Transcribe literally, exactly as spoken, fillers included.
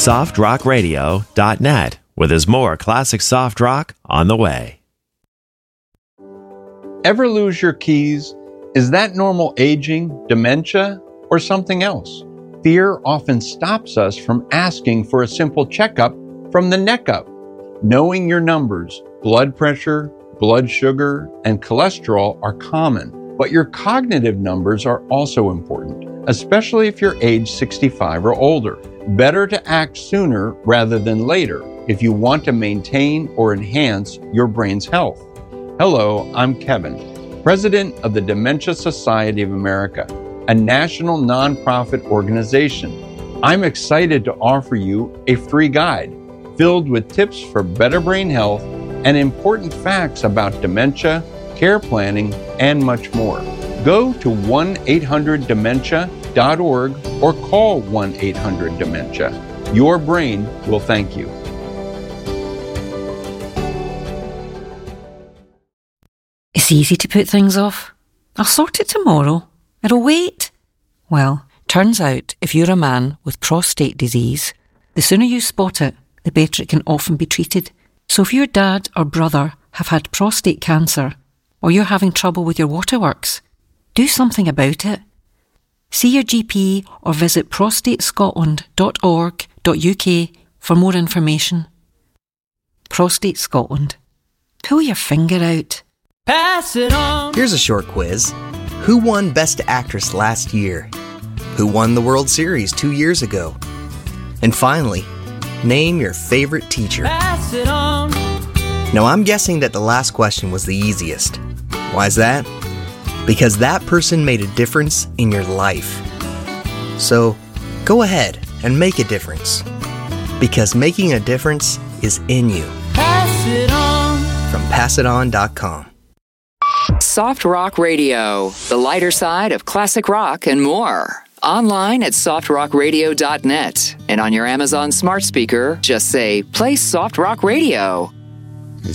soft rock radio dot net, where there's more classic soft rock on the way. Ever lose your keys? Is that normal aging, dementia, or something else? Fear often stops us from asking for a simple checkup from the neck up. Knowing your numbers, blood pressure, blood sugar, and cholesterol are common, but your cognitive numbers are also important, especially if you're age sixty-five or older. Better to act sooner rather than later if you want to maintain or enhance your brain's health. Hello, I'm Kevin, President of the Dementia Society of America, a national nonprofit organization. I'm excited to offer you a free guide filled with tips for better brain health and important facts about dementia, care planning, and much more. Go to one eight hundred dementia dot org or call one eight hundred dementia. Your brain will thank you. It's easy to put things off. I'll sort it tomorrow. It'll wait. Well, turns out if you're a man with prostate disease, the sooner you spot it, the better it can often be treated. So if your dad or brother have had prostate cancer, or you're having trouble with your waterworks, do something about it. See your G P or visit prostate scotland dot org dot U K for more information. Prostate Scotland. Pull your finger out. Pass it on. Here's a short quiz. Who won Best Actress last year? Who won the World Series two years ago? And finally, name your favorite teacher. Pass it on. Now, I'm guessing that the last question was the easiest. Why is that? Because that person made a difference in your life. So, go ahead and make a difference. Because making a difference is in you. Pass it on. From pass it on dot com. Soft Rock Radio, the lighter side of classic rock and more. Online at soft rock radio dot net. And on your Amazon smart speaker, just say, play Soft Rock Radio.